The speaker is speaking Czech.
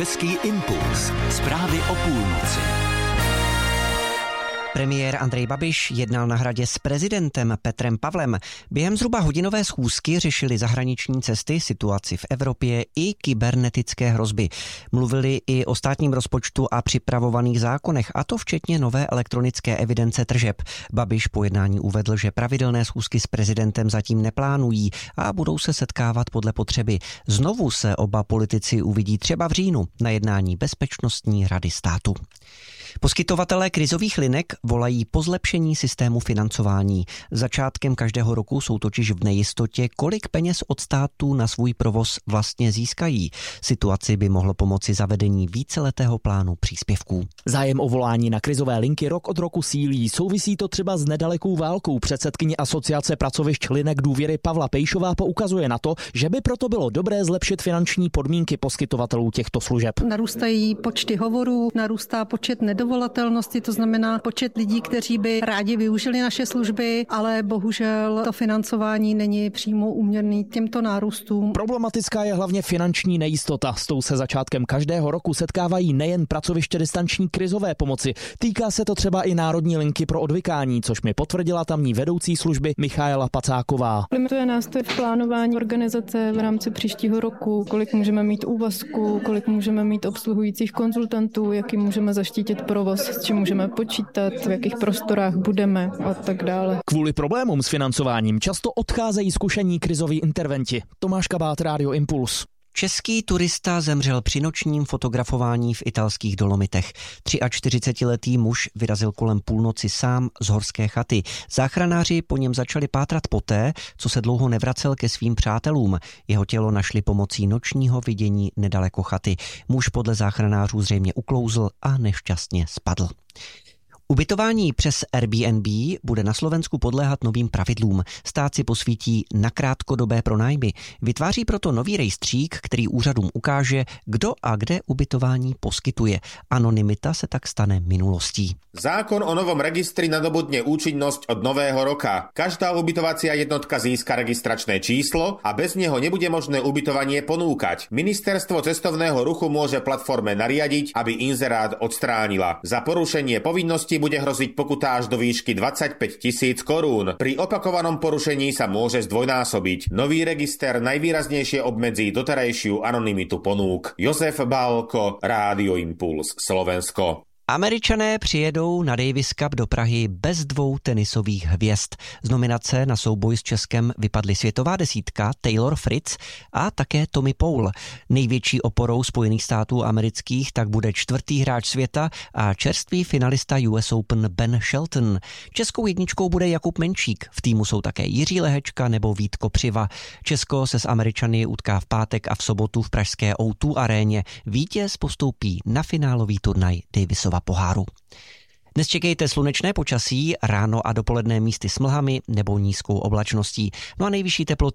Český impuls. Zprávy o půlnoci. Premiér Andrej Babiš jednal na Hradě s prezidentem Petrem Pavlem. Během zhruba hodinové schůzky řešili zahraniční cesty, situaci v Evropě i kybernetické hrozby. Mluvili i o státním rozpočtu a připravovaných zákonech, a to včetně nové elektronické evidence tržeb. Babiš po jednání uvedl, že pravidelné schůzky s prezidentem zatím neplánují a budou se setkávat podle potřeby. Znovu se oba politici uvidí třeba v říjnu na jednání Bezpečnostní rady státu. Poskytovatelé krizových linek volají po zlepšení systému financování. Začátkem každého roku jsou totiž v nejistotě, kolik peněz od státu na svůj provoz vlastně získají. Situaci by mohlo pomoci zavedení víceletého plánu příspěvků. Zájem o volání na krizové linky rok od roku sílí. Souvisí to třeba s nedalekou válkou. Předsedkyně Asociace pracovišť linek důvěry Pavla Pejšová poukazuje na to, že by proto bylo dobré zlepšit finanční podmínky poskytovatelů těchto služeb. Narůstají počty hovorů, narůstá počet nedovolatelnosti, to znamená počet lidí, kteří by rádi využili naše služby, ale bohužel to financování není přímo úměrný těmto nárůstům. Problematická je hlavně finanční nejistota. S tou se začátkem každého roku setkávají nejen pracoviště distanční krizové pomoci. Týká se to třeba i Národní linky pro odvykání, což mi potvrdila tamní vedoucí služby Michaela Pacáková. Limituje nás to v plánování organizace v rámci příštího roku, kolik můžeme mít úvazků, kolik můžeme mít obsluhujících konzultantů, jaký můžeme zaštítit provoz, s čím můžeme počítat, v jakých prostorách budeme a tak dále. Kvůli problémům s financováním často odcházejí zkušení krizoví interventi. Tomáš Kabát, Rádio Impuls. Český turista zemřel při nočním fotografování v italských Dolomitech. 43letý muž vyrazil kolem půlnoci sám z horské chaty. Záchranáři po něm začali pátrat poté, co se dlouho nevracel ke svým přátelům. Jeho tělo našli pomocí nočního vidění nedaleko chaty. Muž podle záchranářů zřejmě uklouzl a nešťastně spadl. Ubytování přes Airbnb bude na Slovensku podléhat novým pravidlům. Stát si posvítí na krátkodobé pronájmy. Vytváří proto nový rejstřík, který úřadům ukáže, kdo a kde ubytování poskytuje. Anonymita se tak stane minulostí. Zákon o novom registri nadobudne účinnosť od nového roka. Každá ubytovacia jednotka získa registračné číslo a bez neho nebude možné ubytovanie ponúkať. Ministerstvo cestovného ruchu môže platforme nariadiť, aby inzerát odstránila. Za porušenie povinnosti bude hroziť pokuta až do výšky 25 000 korún. Pri opakovanom porušení sa môže zdvojnásobiť. Nový register najvýraznejšie obmedzí doterajšiu anonymitu ponúk. Jozef Bálko, Rádio Impuls, Slovensko. Američané přijedou na Davis Cup do Prahy bez dvou tenisových hvězd. Z nominace na souboj s Českem vypadly světová desítka Taylor Fritz a také Tommy Paul. Největší oporou Spojených států amerických tak bude čtvrtý hráč světa a čerstvý finalista US Open Ben Shelton. Českou jedničkou bude Jakub Menšík. V týmu jsou také Jiří Lehečka nebo Vít Kopřiva. Česko se s Američany utká v pátek a v sobotu v pražské O2 aréně. Vítěz postoupí na finálový turnaj Davisova poháru. Dnes čekejte slunečné počasí, ráno a dopoledne místy s mlhami nebo nízkou oblačností. No a nejvyšší teploty